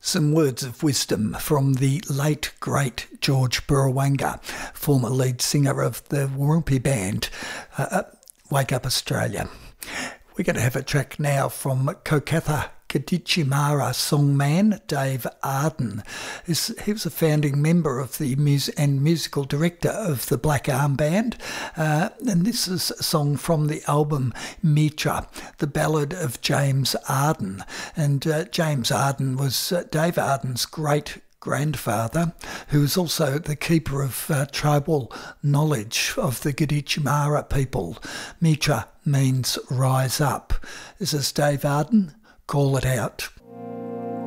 Some words of wisdom from the late, great George Burrawanga, former lead singer of the Warumpi band, Wake Up Australia. We're going to have a track now from Kokatha Gadichimara songman Dave Arden. He was a founding member of the musical director of the Black Arm Band, and this is a song from the album Mitra, the ballad of James Arden. And James Arden was Dave Arden's great-grandfather, who was also the keeper of tribal knowledge of the Gadichimara people. Mitra means rise up. This is Dave Arden. Call it out.